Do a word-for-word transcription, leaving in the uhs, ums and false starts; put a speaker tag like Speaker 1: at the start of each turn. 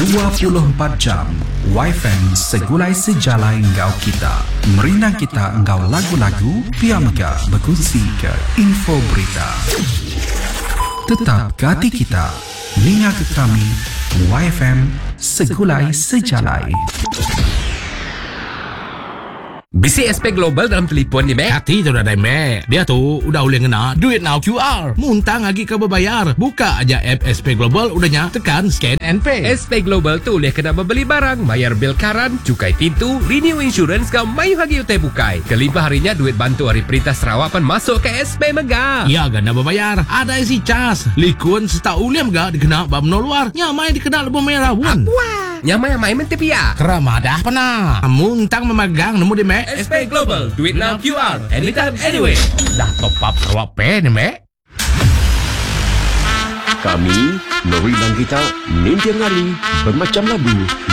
Speaker 1: dua puluh empat jam Y F M segulai sejalai engkau kita. Merinang kita engkau lagu-lagu, piamga berkongsi ke info berita. Tetap ke hati kita, linga ke kami, Y F M segulai sejalai.
Speaker 2: Bisi S P Global dalam telefon ni, Mek.
Speaker 3: Hati tu dah, Mek. Dia tu udah boleh ngena duit now Q R. Muntang lagi kau berbayar. Buka aja app S P Global, udahnya tekan scan and pay.
Speaker 2: S P Global tu boleh kena membeli barang, bayar bil karan, cukai pintu, renew insurance kau mayu lagi utai bukai. Kelimpah harinya duit bantu hari Perintah Sarawak pan masuk ke S P Mega.
Speaker 3: Ya, gana berbayar. Ada isi cas. Likun setahun liam gak dikena bab no luar. Nyamai dikena lebih merah pun.
Speaker 2: Wah, nyamai-nyamai mentepia.
Speaker 3: Keramadah pernah. Muntang memegang nemu di Mek.
Speaker 2: S P Global, duit now Q R, anytime, anyway.
Speaker 3: Dah top up Sarawak Pay ni, Mek.
Speaker 4: Kami, Nori Bangkita, Nintiang Hari, bermacam lagu.